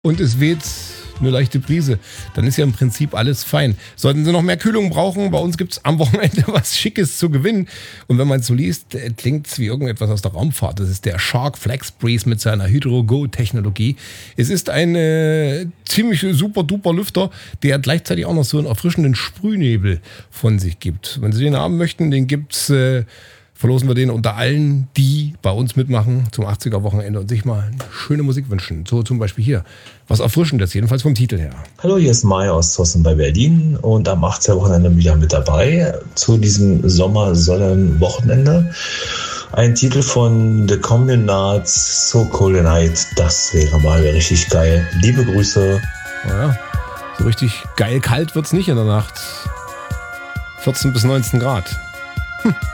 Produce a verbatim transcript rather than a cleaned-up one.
und es weht eine leichte Brise, dann ist ja im Prinzip alles fein. Sollten Sie noch mehr Kühlung brauchen, bei uns gibt es am Wochenende was Schickes zu gewinnen. Und wenn man es so liest, klingt es wie irgendetwas aus der Raumfahrt. Das ist der Shark Flex Breeze mit seiner Hydro-Go-Technologie. Es ist ein äh, ziemlich super-duper Lüfter, der gleichzeitig auch noch so einen erfrischenden Sprühnebel von sich gibt. Wenn Sie den haben möchten, den gibt's... Äh, verlosen wir den unter allen, die bei uns mitmachen zum achtziger-Wochenende und sich mal schöne Musik wünschen. So zum Beispiel hier. Was Erfrischendes, jedenfalls vom Titel her. Hallo, hier ist Mai aus Zossen bei Berlin und am achtziger-Wochenende wieder mit dabei zu diesem Sommersonnenwochenende. Ein Titel von The Communards, So Cold a Night, das wäre mal richtig geil. Liebe Grüße. Naja, so richtig geil kalt wird's nicht in der Nacht. vierzehn bis neunzehn Grad. Hm.